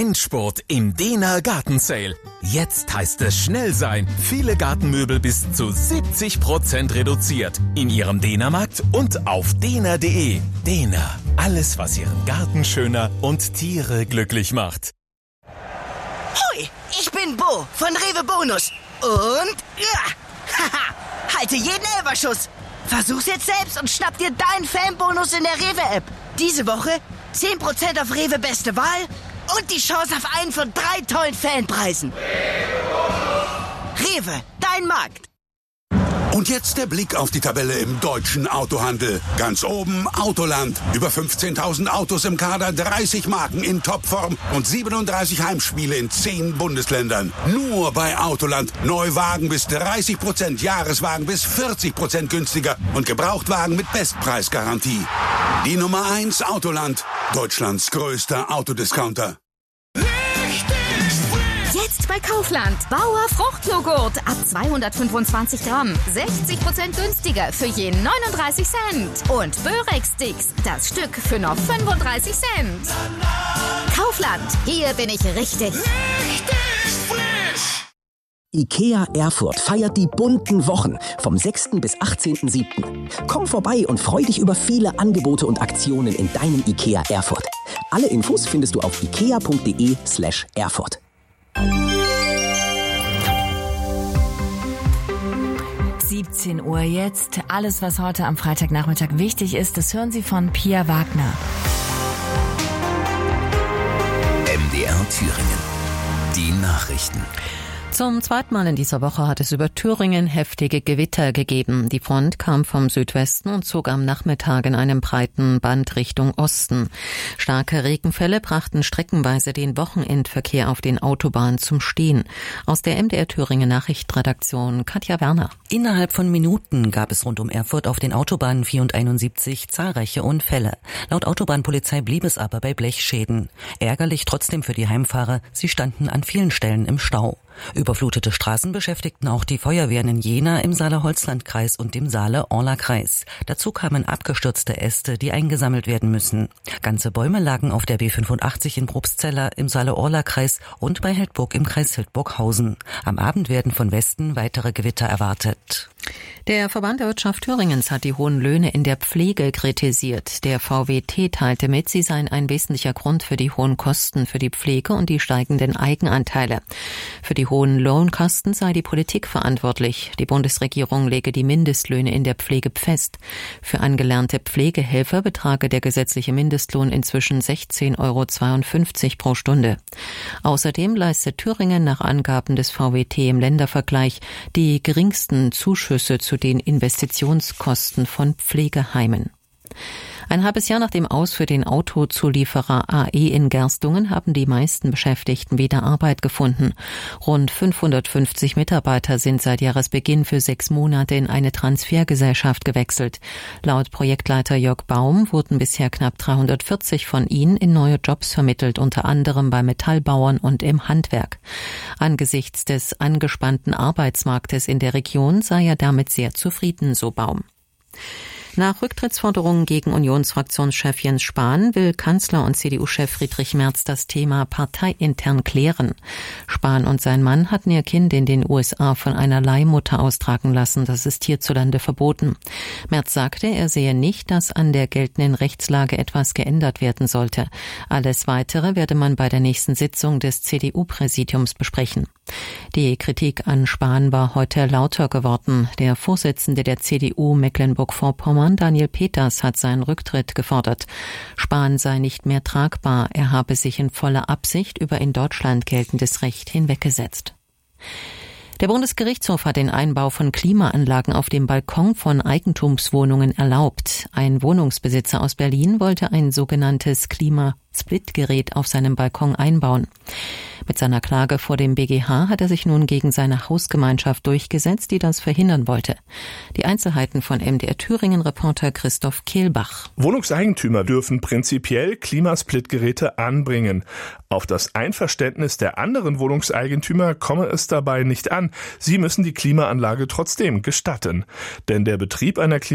Endspurt im Dehner Gartensale. Jetzt heißt es schnell sein. Viele Gartenmöbel bis zu 70% reduziert. In Ihrem Dehnermarkt und auf dehner.de. Dehner. Alles, was Ihren Garten schöner und Tiere glücklich macht. Hui, ich bin Bo von Rewe Bonus. Und halte jeden Elferschuss. Versuch's jetzt selbst und schnapp dir deinen Fanbonus in der Rewe-App. Diese Woche 10% auf Rewe Beste Wahl und die Chance auf einen von 3 tollen Fanpreisen. Rewe, dein Markt. Und jetzt der Blick auf die Tabelle im deutschen Autohandel. Ganz oben Autoland. Über 15.000 Autos im Kader, 30 Marken in Topform und 37 Heimspiele in 10 Bundesländern. Nur bei Autoland. Neuwagen bis 30%, Jahreswagen bis 40% günstiger und Gebrauchtwagen mit Bestpreisgarantie. Die Nummer 1 Autoland. Deutschlands größter Autodiscounter. Jetzt bei Kaufland. Bauer Fruchtjoghurt ab 225 Gramm. 60% günstiger für je 39 Cent. Und Börek-Sticks, das Stück für nur 35 Cent. Kaufland, hier bin ich richtig. IKEA Erfurt feiert die bunten Wochen vom 6. bis 18.07. Komm vorbei und freu dich über viele Angebote und Aktionen in deinem IKEA Erfurt. Alle Infos findest du auf ikea.de/Erfurt. 17 Uhr jetzt. Alles, was heute am Freitagnachmittag wichtig ist, das hören Sie von Pia Wagner. MDR Thüringen. Die Nachrichten. Zum zweiten Mal in dieser Woche hat es über Thüringen heftige Gewitter gegeben. Die Front kam vom Südwesten und zog am Nachmittag in einem breiten Band Richtung Osten. Starke Regenfälle brachten streckenweise den Wochenendverkehr auf den Autobahnen zum Stehen. Aus der MDR Thüringen Nachrichtenredaktion Katja Werner. Innerhalb von Minuten gab es rund um Erfurt auf den Autobahnen 4 und 71 zahlreiche Unfälle. Laut Autobahnpolizei blieb es aber bei Blechschäden. Ärgerlich trotzdem für die Heimfahrer, sie standen an vielen Stellen im Stau. Überflutete Straßen beschäftigten auch die Feuerwehren in Jena, im Saale-Holzland-Kreis und dem Saale-Orla-Kreis. Dazu kamen abgestürzte Äste, die eingesammelt werden müssen. Ganze Bäume lagen auf der B85 in Probstzella, im Saale-Orla-Kreis und bei Heldburg im Kreis Hildburghausen. Am Abend werden von Westen weitere Gewitter erwartet. Der Verband der Wirtschaft Thüringens hat die hohen Löhne in der Pflege kritisiert. Der VWT teilte mit, sie seien ein wesentlicher Grund für die hohen Kosten für die Pflege und die steigenden Eigenanteile. Für die hohen Lohnkosten sei die Politik verantwortlich. Die Bundesregierung lege die Mindestlöhne in der Pflege fest. Für angelernte Pflegehelfer betrage der gesetzliche Mindestlohn inzwischen 16,52 € pro Stunde. Außerdem leistet Thüringen nach Angaben des VWT im Ländervergleich die geringsten Zuschüsse zu den Investitionskosten von Pflegeheimen. Ein halbes Jahr nach dem Aus für den Autozulieferer AE in Gerstungen haben die meisten Beschäftigten wieder Arbeit gefunden. Rund 550 Mitarbeiter sind seit Jahresbeginn für 6 Monate in eine Transfergesellschaft gewechselt. Laut Projektleiter Jörg Baum wurden bisher knapp 340 von ihnen in neue Jobs vermittelt, unter anderem bei Metallbauern und im Handwerk. Angesichts des angespannten Arbeitsmarktes in der Region sei er damit sehr zufrieden, so Baum. Nach Rücktrittsforderungen gegen Unionsfraktionschef Jens Spahn will Kanzler und CDU-Chef Friedrich Merz das Thema parteiintern klären. Spahn und sein Mann hatten ihr Kind in den USA von einer Leihmutter austragen lassen. Das ist hierzulande verboten. Merz sagte, er sehe nicht, dass an der geltenden Rechtslage etwas geändert werden sollte. Alles Weitere werde man bei der nächsten Sitzung des CDU-Präsidiums besprechen. Die Kritik an Spahn war heute lauter geworden. Der Vorsitzende der CDU Mecklenburg-Vorpommern, Daniel Peters, hat seinen Rücktritt gefordert. Spahn sei nicht mehr tragbar. Er habe sich in voller Absicht über in Deutschland geltendes Recht hinweggesetzt. Der Bundesgerichtshof hat den Einbau von Klimaanlagen auf dem Balkon von Eigentumswohnungen erlaubt. Ein Wohnungsbesitzer aus Berlin wollte ein sogenanntes Klimasplitgerät auf seinem Balkon einbauen. Mit seiner Klage vor dem BGH hat er sich nun gegen seine Hausgemeinschaft durchgesetzt, die das verhindern wollte. Die Einzelheiten von MDR Thüringen-Reporter Christoph Kehlbach. Wohnungseigentümer dürfen prinzipiell Klimasplitgeräte anbringen. Auf das Einverständnis der anderen Wohnungseigentümer komme es dabei nicht an. Sie müssen die Klimaanlage trotzdem gestatten. Denn der Betrieb einer